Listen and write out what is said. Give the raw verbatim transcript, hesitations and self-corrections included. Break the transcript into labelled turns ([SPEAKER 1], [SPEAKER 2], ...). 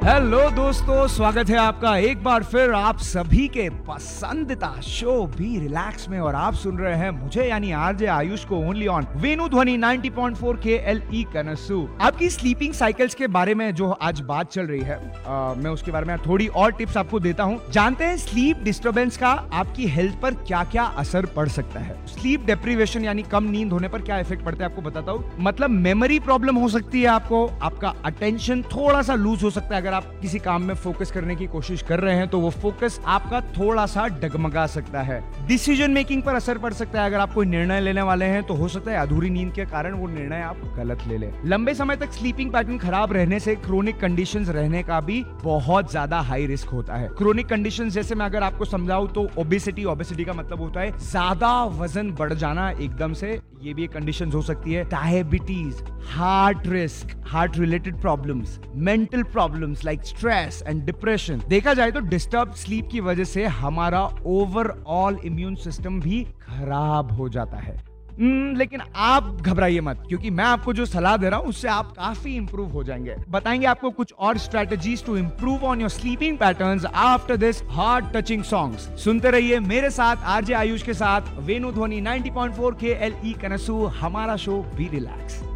[SPEAKER 1] Hello दोस्तों, स्वागत है आपका एक बार फिर आप सभी के पसंदीदा शो बी रिलैक्स में। और आप सुन रहे हैं मुझे यानी आरजे आयुष को ओनली ऑन वेणु ध्वनि नाइंटी पॉइंट फोर के एल ई कनसू। आपकी स्लीपिंग साइकिल्स के बारे में जो आज बात चल रही है, आ, मैं उसके बारे में थोड़ी और टिप्स आपको देता हूं। जानते हैं स्लीप डिस्टर्बेंस का आपकी हेल्थ पर क्या क्या असर पड़ सकता है। स्लीप डेप्रीवेशन यानी कम नींद होने पर क्या इफेक्ट पड़ता है आपको बताता हूँ। मतलब मेमोरी प्रॉब्लम हो सकती है आपको, आपका अटेंशन थोड़ा सा लूज हो सकता है। अगर आप किसी काम में फोकस करने की कोशिश कर रहे हैं तो वो फोकस आपका थोड़ा सा डगमगा सकता है। डिसीजन मेकिंग पर असर पड़ सकता है। अगर आप कोई निर्णय लेने वाले हैं तो हो सकता है अधूरी नींद के कारण वो निर्णय आप गलत ले लें। लंबे समय तक स्लीपिंग पैटर्न खराब रहने से क्रोनिक कंडीशंस रहने का भी बहुत ज्यादा हाई रिस्क होता है। क्रोनिक कंडीशंस जैसे मैं अगर आपको समझाऊं तो ओबेसिटी, ओबेसिटी का मतलब होता है ज्यादा वजन बढ़ जाना एकदम से, ये भी एक कंडीशन हो सकती है। Diabetes, heart risk, heart related problems, mental problems like stress and depression. देखा जाए तो डिस्टर्ब स्लीप की वजह से हमारा ओवरऑल इम्यून सिस्टम भी खराब हो जाता है। Hmm, लेकिन आप घबराइए मत, क्योंकि मैं आपको जो सलाह दे रहा हूं उससे आप काफी इंप्रूव हो जाएंगे। बताएंगे आपको कुछ और strategies to improve on your sleeping patterns after this heart touching songs. सुनते रहिए मेरे साथ आरजे आयुष के साथ वेणु ध्वनि नाइंटी पॉइंट फोर के एल ई कनसू, हमारा शो बी रिलैक्स।